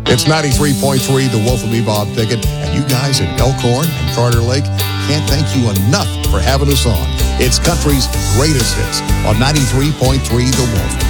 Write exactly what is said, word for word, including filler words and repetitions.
It's ninety-three point three, The Wolf and me, Bob Pickett, and you guys in Elkhorn and Carter Lake can't thank you enough for having us on. It's country's greatest hits on ninety-three point three The Wolf.